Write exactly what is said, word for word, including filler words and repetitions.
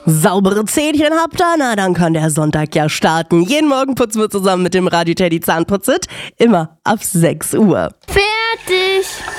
Saubere Zähnchen habt ihr? Na, dann kann der Sonntag ja starten. Jeden Morgen putzen wir zusammen mit dem Radio Teddy Zahnputzit. Immer ab sechs Uhr. Fertig!